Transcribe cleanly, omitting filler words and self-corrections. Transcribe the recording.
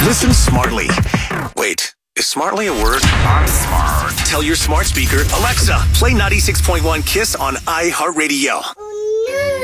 Listen smartly. Wait, is smartly a word? I'm smart. Tell your smart speaker, Alexa, play 96.1 KISS on iHeartRadio.